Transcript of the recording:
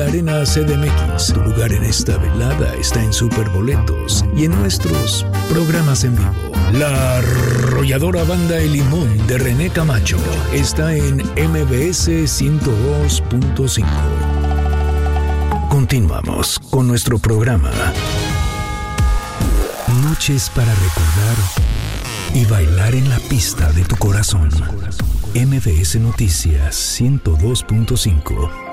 la Arena CDMX. Tu lugar en esta velada está en Superboletos y en nuestros programas en vivo. La arrolladora banda El Limón de René Camacho está en MBS 102.5. Continuamos con nuestro programa. Noches para recordar y bailar en la pista de tu corazón. MBS Noticias 102.5.